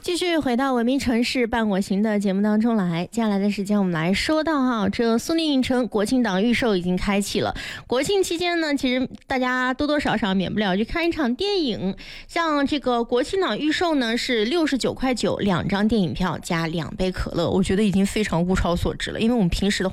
继续回到文明城市伴我行的节目当中来，接下来的时间我们来说到这苏宁影城国庆档预售已经开启了。国庆期间呢，其实大家多多少少免不了去看一场电影，像这个国庆档预售呢是69.9块2张电影票加2杯可乐，我觉得已经非常物超所值了。因为我们平时的